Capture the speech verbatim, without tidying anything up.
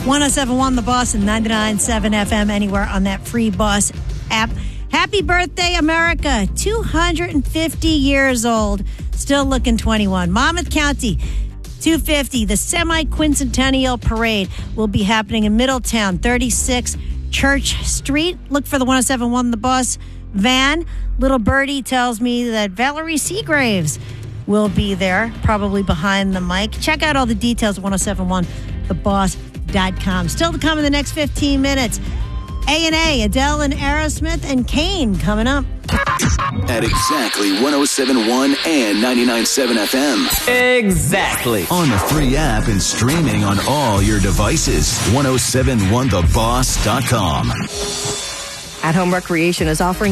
one oh seven point one The Boss and ninety-nine point seven F M anywhere on that free Boss app. Happy birthday, America. two hundred fifty years old. Still looking twenty-one. Monmouth County, two fifty. The semi-quincentennial parade will be happening in Middletown, thirty-six Church Street. Look for the one oh seven point one The Boss van. Little Birdie tells me that Valerie Seagraves will be there, probably behind the mic. Check out all the details at ten seventy-one the boss dot com. Still to come in the next fifteen minutes. A and A, Adele and Aerosmith and Kane coming up. At exactly one oh seven point one and ninety-nine point seven F M. Exactly. On the free app and streaming on all your devices. ten seventy-one the boss dot com. At Home Recreation is offering